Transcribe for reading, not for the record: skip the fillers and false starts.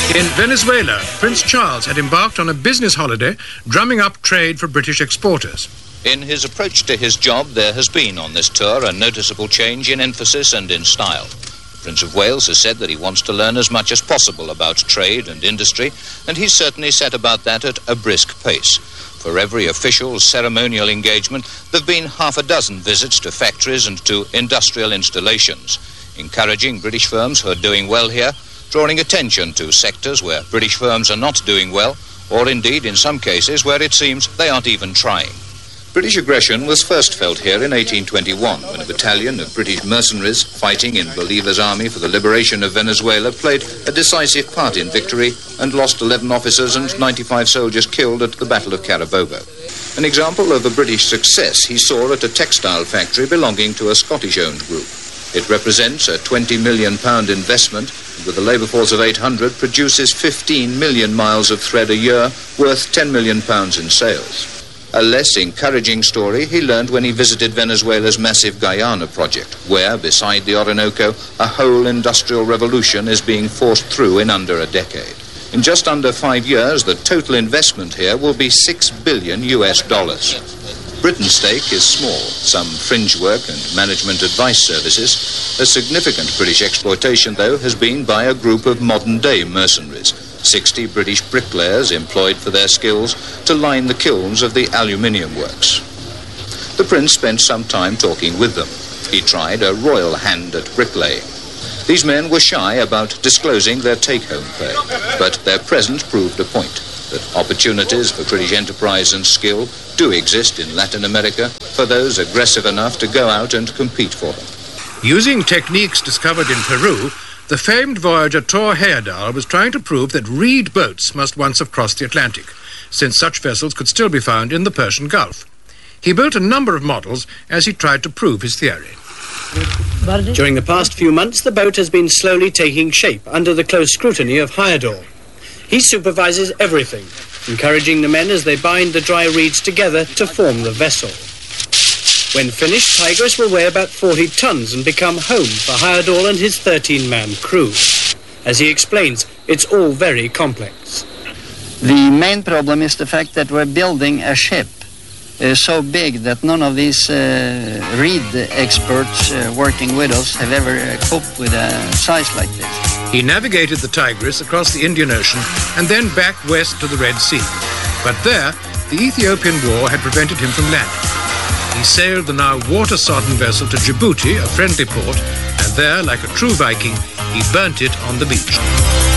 In Venezuela, Prince Charles had embarked on a business holiday, drumming up trade for British exporters. In his approach to his job, there has been on this tour a noticeable change in emphasis and in style. The Prince of Wales has said that he wants to learn as much as possible about trade and industry, and he's certainly set about that at a brisk pace. For every official ceremonial engagement, there have been half a dozen visits to factories and to industrial installations, encouraging British firms who are doing well here, drawing attention to sectors where British firms are not doing well, or indeed, in some cases, where it seems they aren't even trying. British aggression was first felt here in 1821, when a battalion of British mercenaries fighting in Bolivar's army for the liberation of Venezuela played a decisive part in victory and lost 11 officers and 95 soldiers killed at the Battle of Carabobo. An example of a British success he saw at a textile factory belonging to a Scottish-owned group. It represents a £20 million investment, and with a labour force of 800, produces 15 million miles of thread a year, worth £10 million in sales. A less encouraging story he learned when he visited Venezuela's massive Guyana project, where, beside the Orinoco, a whole industrial revolution is being forced through in under a decade. In just under 5 years, the total investment here will be $6 billion. Britain's stake is small, some fringe work and management advice services. A significant British exploitation, though, has been by a group of modern-day mercenaries, 60 British bricklayers employed for their skills to line the kilns of the aluminium works. The Prince spent some time talking with them. He tried a royal hand at bricklaying. These men were shy about disclosing their take-home pay, but their presence proved a point, that opportunities for British enterprise and skill do exist in Latin America for those aggressive enough to go out and compete for them. Using techniques discovered in Peru, the famed voyager Thor Heyerdahl was trying to prove that reed boats must once have crossed the Atlantic, since such vessels could still be found in the Persian Gulf. He built a number of models as he tried to prove his theory. During the past few months, the boat has been slowly taking shape under the close scrutiny of Heyerdahl. He supervises everything, encouraging the men as they bind the dry reeds together to form the vessel. When finished, Tigris will weigh about 40 tons and become home for Heyerdahl and his 13-man crew. As he explains, it's all very complex. The main problem is the fact that we're building a ship so big that none of these reed experts working with us have ever coped with a size like this. He navigated the Tigris across the Indian Ocean and then back west to the Red Sea. But there, the Ethiopian war had prevented him from landing. He sailed the now water-sodden vessel to Djibouti, a friendly port, and there, like a true Viking, he burnt it on the beach.